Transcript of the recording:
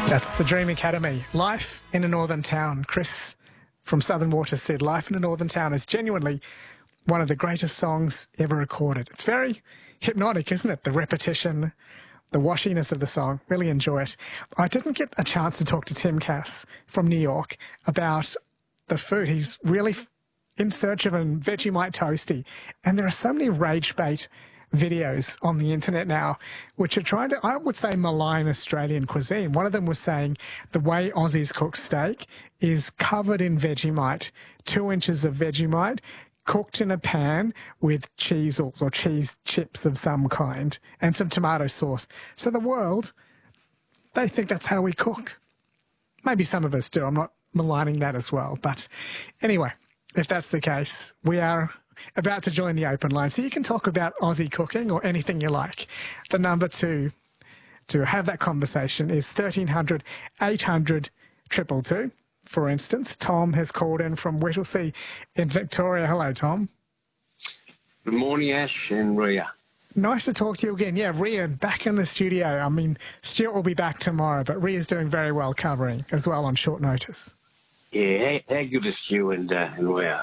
That's the Dream Academy. Life in a Northern Town. Chris from Southern Waters said Life in a Northern Town is genuinely one of the greatest songs ever recorded. It's very hypnotic, isn't it? The repetition, the washiness of the song. Really enjoy it. I didn't get a chance to talk to Tim Cass from New York about the food. He's really in search of a Vegemite toastie. And there are so many rage bait videos on the internet now which are trying to, I would say, malign Australian cuisine. One of them was saying the way Aussies cook steak is covered in Vegemite, 2 inches of Vegemite, cooked in a pan with cheesels or cheese chips of some kind and some tomato sauce. So the world, they think that's how we cook. Maybe some of us do. I'm not maligning that as well. But anyway, if that's the case, we are about to join the open line. So you can talk about Aussie cooking or anything you like. The number to have that conversation is 1300 800 222. For instance, Tom has called in from Whittlesea in Victoria. Hello, Tom. Good morning, Ash and Ria. Nice to talk to you again. Yeah, Ria back in the studio. I mean, Stuart will be back tomorrow, but Ria's doing very well covering as well on short notice. Yeah, how good is you and Ria?